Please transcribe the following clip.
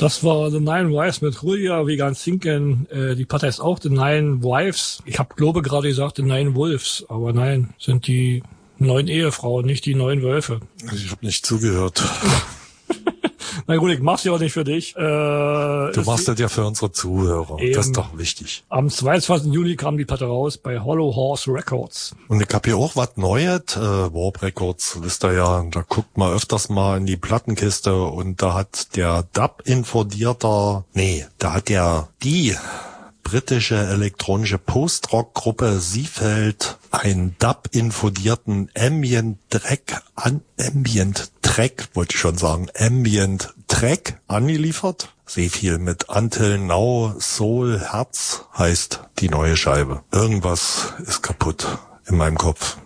Das war The Nine Wives mit Julia Vegan Sinken. Die Platte ist auch The Nine Wives. Ich glaube gerade gesagt The Nine Wolves, aber nein, sind die 9 Ehefrauen, nicht die 9 Wölfe. Ich habe nicht zugehört. Na gut, ich mach's ja auch nicht für dich. Du machst das ja für unsere Zuhörer. Eben. Das ist doch wichtig. Am 22. Juli kam die Platte raus bei Hollow Horse Records. Und ich hab hier auch was Neues. Warp Records, wisst ihr ja, da guckt man öfters mal in die Plattenkiste und da hat der die britische elektronische Post-Rock-Gruppe Seefeld einen Dub-infodierten Ambient Track angeliefert. Sehr viel mit Until Now, Soul, Herz heißt die neue Scheibe. Irgendwas ist kaputt in meinem Kopf.